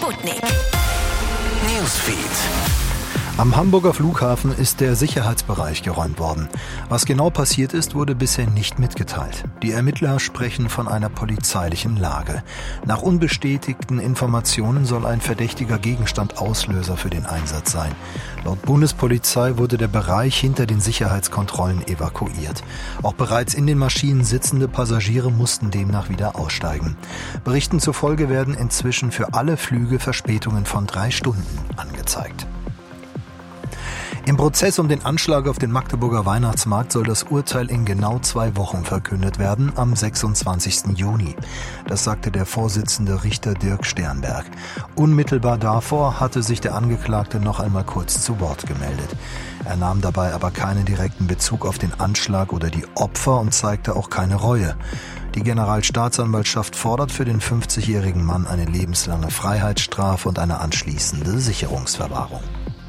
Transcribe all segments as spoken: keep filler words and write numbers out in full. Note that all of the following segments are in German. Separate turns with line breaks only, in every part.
Sputnik.
Newsfeed.
Am Hamburger Flughafen ist der Sicherheitsbereich geräumt worden. Was genau passiert ist, wurde bisher nicht mitgeteilt. Die Ermittler sprechen von einer polizeilichen Lage. Nach unbestätigten Informationen soll ein verdächtiger Gegenstand Auslöser für den Einsatz sein. Laut Bundespolizei wurde der Bereich hinter den Sicherheitskontrollen evakuiert. Auch bereits in den Maschinen sitzende Passagiere mussten demnach wieder aussteigen. Berichten zufolge werden inzwischen für alle Flüge Verspätungen von drei Stunden angezeigt. Im Prozess um den Anschlag auf den Magdeburger Weihnachtsmarkt soll das Urteil in genau zwei Wochen verkündet werden, am sechsundzwanzigsten Juni. Das sagte der Vorsitzende Richter Dirk Sternberg. Unmittelbar davor hatte sich der Angeklagte noch einmal kurz zu Wort gemeldet. Er nahm dabei aber keinen direkten Bezug auf den Anschlag oder die Opfer und zeigte auch keine Reue. Die Generalstaatsanwaltschaft fordert für den fünfzigjährigen Mann eine lebenslange Freiheitsstrafe und eine anschließende Sicherungsverwahrung.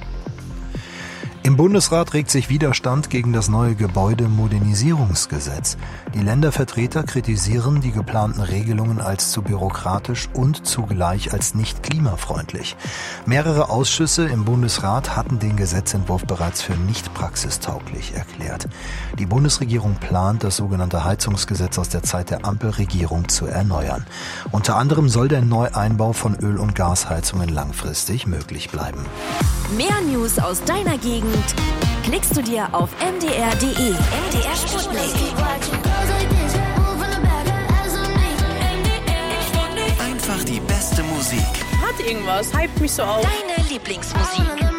Im Bundesrat regt sich Widerstand gegen das neue Gebäudemodernisierungsgesetz. Die Ländervertreter kritisieren die geplanten Regelungen als zu bürokratisch und zugleich als nicht klimafreundlich. Mehrere Ausschüsse im Bundesrat hatten den Gesetzentwurf bereits für nicht praxistauglich erklärt. Die Bundesregierung plant, das sogenannte Heizungsgesetz aus der Zeit der Ampelregierung zu erneuern. Unter anderem soll der Neueinbau von Öl- und Gasheizungen langfristig möglich bleiben.
Mehr News aus deiner Gegend klickst du dir auf m d r punkt d e. M D R Sputnik.
Einfach die beste Musik.
Hat irgendwas, hypt mich so auf.
Deine Lieblingsmusik.